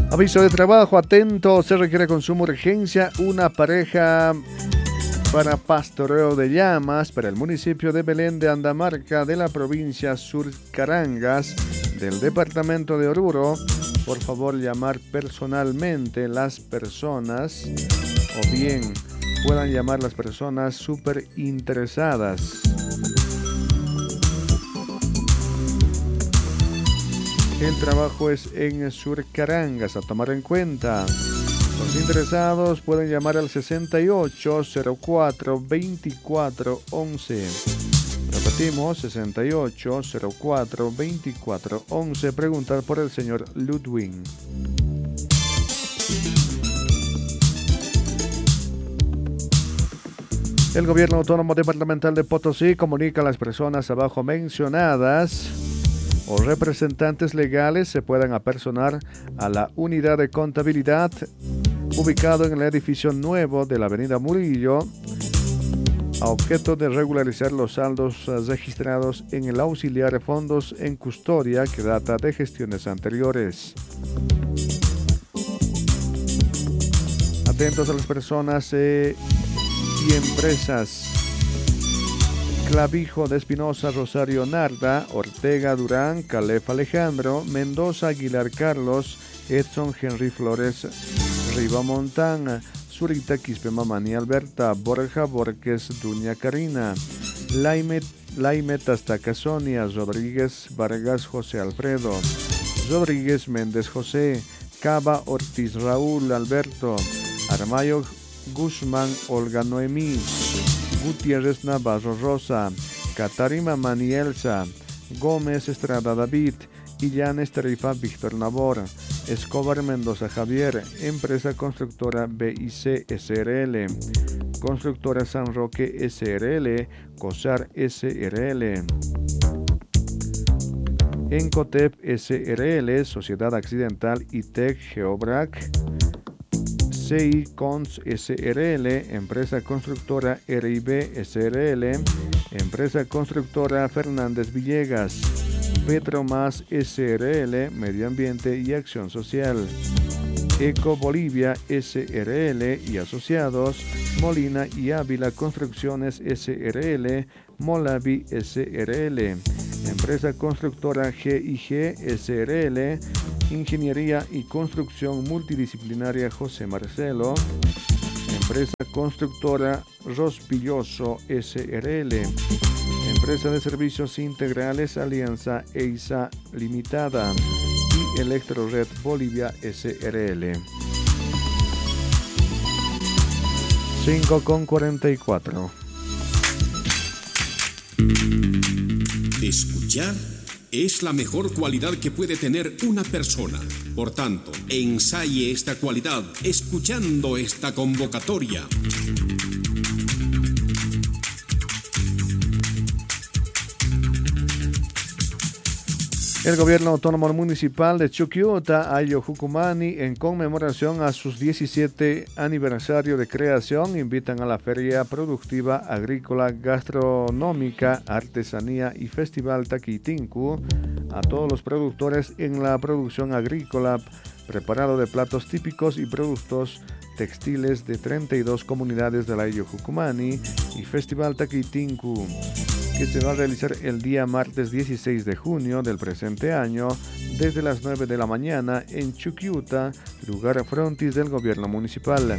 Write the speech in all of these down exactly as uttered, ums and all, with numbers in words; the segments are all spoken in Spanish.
Aviso de trabajo, atento, se requiere con suma urgencia una pareja para pastoreo de llamas para el municipio de Belén de Andamarca de la provincia Surcarangas del departamento de Oruro. Por favor, llamar personalmente las personas o bien puedan llamar las personas súper interesadas. El trabajo es en Surcarangas, a tomar en cuenta. Los interesados pueden llamar al sesenta y ocho cero cuatro veinticuatro once. Repetimos, sesenta y ocho cero cuatro veinticuatro once. Preguntar por el señor Ludwig. El Gobierno Autónomo Departamental de Potosí comunica a las personas abajo mencionadas o representantes legales se puedan apersonar a la unidad de contabilidad ubicado en el edificio nuevo de la avenida Murillo a objeto de regularizar los saldos registrados en el auxiliar de fondos en custodia que data de gestiones anteriores. Atentos a las personas eh, y empresas. Clavijo de Espinosa, Rosario Narda, Ortega Durán, Calef Alejandro, Mendoza Aguilar Carlos, Edson Henry Flores Ribamontán, Zurita Quispe Mamani Alberta, Borja Borges Duña Karina, Laime, Laime Tastaca Sonia, Rodríguez Vargas José Alfredo, Rodríguez Méndez José, Cava Ortiz Raúl Alberto, Armayo Guzmán Olga Noemí, Gutiérrez Navarro Rosa, Catarina Manielsa, Gómez Estrada David, Illanes Tarifa Víctor Nabor, Escobar Mendoza Javier, Empresa Constructora B I C S R L, Constructora San Roque S R L, COSAR S R L, Encotep S R L, Sociedad Accidental ITEC Geobrac, C I Cons S R L, Empresa Constructora R I B S R L, Empresa Constructora Fernández Villegas, Petromás S R L, Medio Ambiente y Acción Social, Eco Bolivia S R L y Asociados, Molina y Ávila Construcciones S R L, Molavi S R L, Empresa Constructora G I G S R L, Ingeniería y Construcción Multidisciplinaria José Marcelo, Empresa Constructora Rospilloso S R L, Empresa de Servicios Integrales Alianza EISA Limitada y Electrored Bolivia S R L. cinco con cuarenta y cuatro. Escuchar es la mejor cualidad que puede tener una persona. Por tanto, ensaye esta cualidad escuchando esta convocatoria. El Gobierno Autónomo Municipal de Chuquiuta, Ayo Jucumani, en conmemoración a sus diecisiete aniversario de creación, invitan a la Feria Productiva Agrícola Gastronómica, Artesanía y Festival Taquitinku a todos los productores en la producción agrícola, preparado de platos típicos y productos textiles de treinta y dos comunidades de la Ayo Jucumani y Festival Taquitinku, que se va a realizar el día martes dieciséis de junio del presente año desde las nueve de la mañana en Chuquiuta, lugar frontis del gobierno municipal.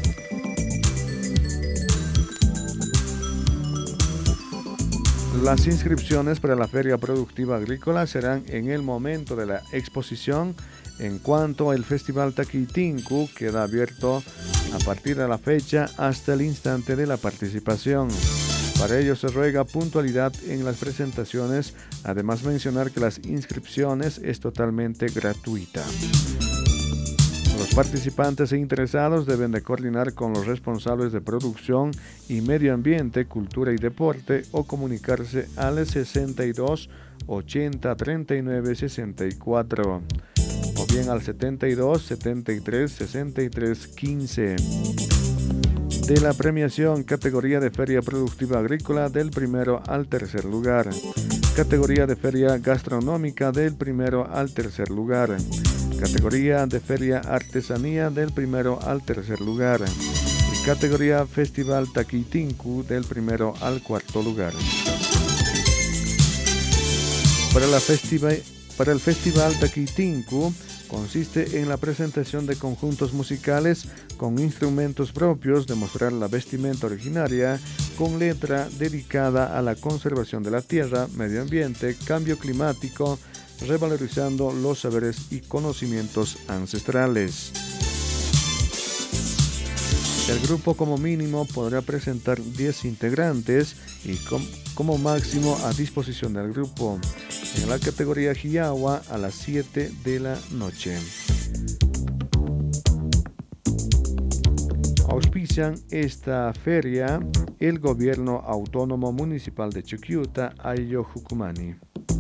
Las inscripciones para la Feria Productiva Agrícola serán en el momento de la exposición. En cuanto al Festival Taquitinku, queda abierto a partir de la fecha hasta el instante de la participación. Para ello se ruega puntualidad en las presentaciones, además mencionar que las inscripciones es totalmente gratuita. Los participantes e interesados deben de coordinar con los responsables de producción y medio ambiente, cultura y deporte o comunicarse al sesenta y dos ochenta treinta y nueve sesenta y cuatro o bien al setenta y dos setenta y tres sesenta y tres quince. De la premiación categoría de Feria Productiva Agrícola del primero al tercer lugar. Categoría de feria gastronómica del primero al tercer lugar. Categoría de feria artesanía del primero al tercer lugar. Y categoría festival Taquitinku del primero al cuarto lugar. Para, la festiva, para el festival Taquitinku consiste en la presentación de conjuntos musicales con instrumentos propios, demostrar la vestimenta originaria con letra dedicada a la conservación de la tierra, medio ambiente, cambio climático, revalorizando los saberes y conocimientos ancestrales. El grupo como mínimo podrá presentar diez integrantes y com, como máximo a disposición del grupo. En la categoría Hiawa a las siete de la noche. Auspician esta feria el Gobierno Autónomo Municipal de Chuquiuta, Ayllo Jucumani.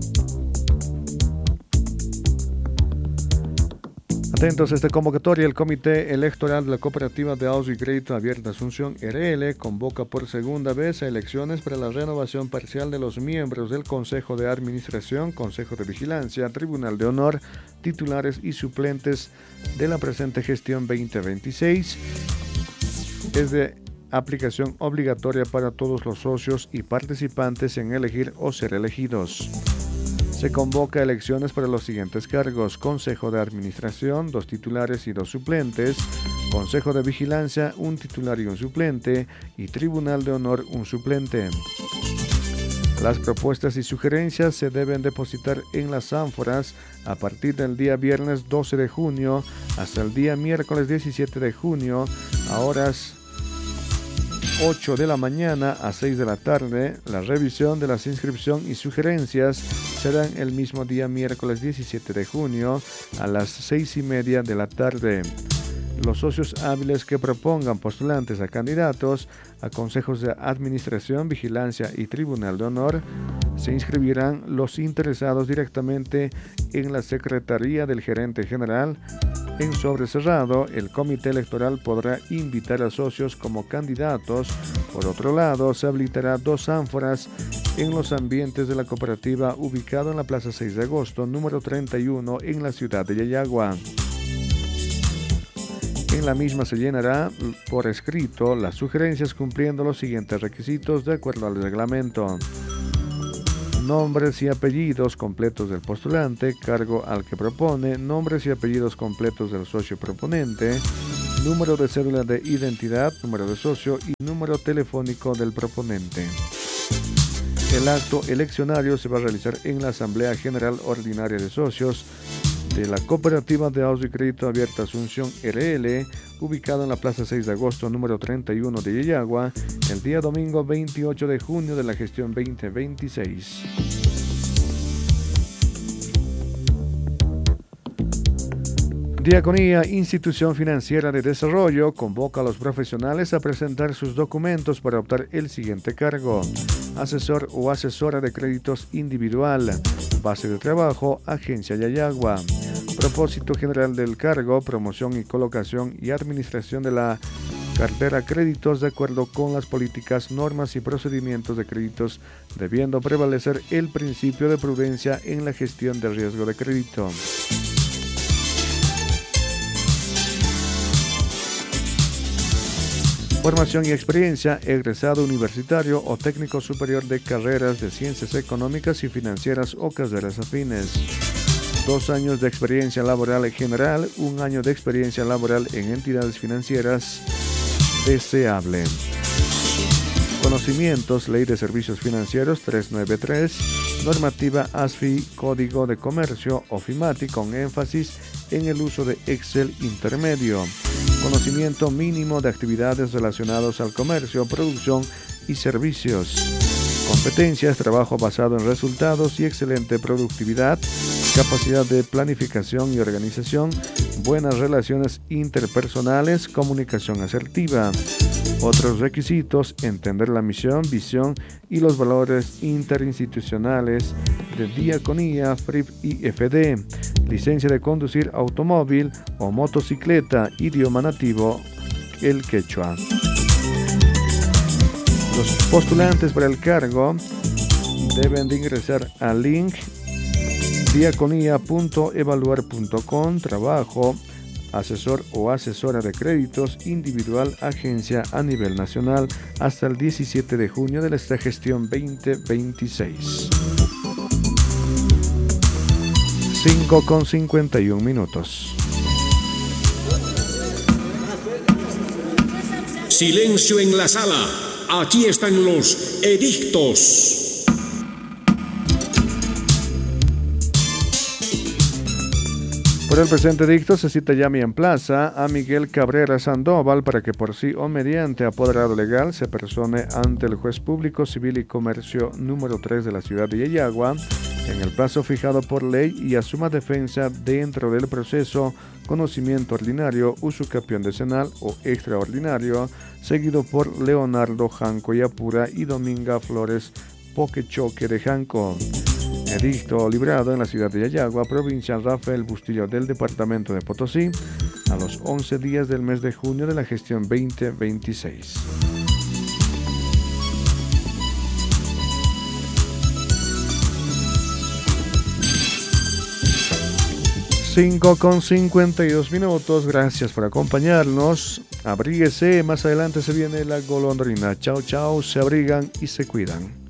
Atentos a esta convocatoria, el Comité Electoral de la Cooperativa de Ahorro y Crédito Abierta Asunción R L convoca por segunda vez a elecciones para la renovación parcial de los miembros del Consejo de Administración, Consejo de Vigilancia, Tribunal de Honor, titulares y suplentes de la presente gestión veinte veintiséis. Es de aplicación obligatoria para todos los socios y participantes en elegir o ser elegidos. Se convoca elecciones para los siguientes cargos: Consejo de Administración, dos titulares y dos suplentes, Consejo de Vigilancia, un titular y un suplente, y Tribunal de Honor, un suplente. Las propuestas y sugerencias se deben depositar en las ánforas a partir del día viernes doce de junio hasta el día miércoles diecisiete de junio a horas ocho de la mañana a seis de la tarde. La revisión de las inscripciones y sugerencias serán el mismo día miércoles diecisiete de junio a las seis y media de la tarde. Los socios hábiles que propongan postulantes a candidatos a consejos de administración, vigilancia y tribunal de honor se inscribirán los interesados directamente en la secretaría del gerente general. En sobre cerrado, el comité electoral podrá invitar a socios como candidatos. Por otro lado, se habilitará dos ánforas en los ambientes de la cooperativa ubicado en la Plaza seis de agosto, número treinta y uno, en la ciudad de Yayagua. En la misma se llenará por escrito las sugerencias cumpliendo los siguientes requisitos de acuerdo al reglamento: nombres y apellidos completos del postulante, cargo al que propone, nombres y apellidos completos del socio proponente, número de cédula de identidad, número de socio y número telefónico del proponente. El acto eleccionario se va a realizar en la Asamblea General Ordinaria de Socios de la Cooperativa de Ahorro y Crédito Abierta Asunción R L, ubicado en la Plaza seis de agosto, número treinta y uno de Yayagua, el día domingo veintiocho de junio de la gestión veinte veintiséis. Diaconía, institución financiera de desarrollo, convoca a los profesionales a presentar sus documentos para optar el siguiente cargo: asesor o asesora de créditos individual, base de trabajo, agencia Yayagua. Propósito general del cargo: promoción y colocación y administración de la cartera créditos de acuerdo con las políticas, normas y procedimientos de créditos, debiendo prevalecer el principio de prudencia en la gestión del riesgo de crédito. Formación y experiencia: egresado universitario o técnico superior de carreras de ciencias económicas y financieras o carreras afines. Dos años de experiencia laboral general, un año de experiencia laboral en entidades financieras deseable. Conocimientos: Ley de Servicios Financieros trescientos noventa y tres, normativa A S F I, Código de Comercio, OFIMATI, con énfasis en el uso de Excel intermedio. Conocimiento mínimo de actividades relacionadas al comercio, producción y servicios. Competencias: trabajo basado en resultados y excelente productividad, capacidad de planificación y organización, buenas relaciones interpersonales, comunicación asertiva. Otros requisitos: entender la misión, visión y los valores interinstitucionales de Diaconía, F R I P y F D. Licencia de conducir automóvil o motocicleta, idioma nativo, el quechua. Los postulantes para el cargo deben de ingresar al link diaconía punto evaluar punto com, trabajo, asesor o asesora de créditos individual, agencia a nivel nacional, hasta el diecisiete de junio de esta gestión veinte veintiséis. cinco con cincuenta y un minutos. Silencio en la sala. Aquí están los edictos. Por el presente dicto se cita ya en plaza a Miguel Cabrera Sandoval para que por sí o mediante apoderado legal se persone ante el juez público civil y comercio número tres de la ciudad de Yayagua en el plazo fijado por ley y asuma defensa dentro del proceso, conocimiento ordinario, usucapión decenal o extraordinario, seguido por Leonardo Janco Yapura y Dominga Flores Poquechoque de Janco. Edicto librado en la ciudad de Yayagua, provincia Rafael Bustillo del departamento de Potosí, a los once días del mes de junio de la gestión veinte veintiséis. cinco con cincuenta y dos minutos, gracias por acompañarnos. Abríguese, más adelante se viene la golondrina. Chao, chao, se abrigan y se cuidan.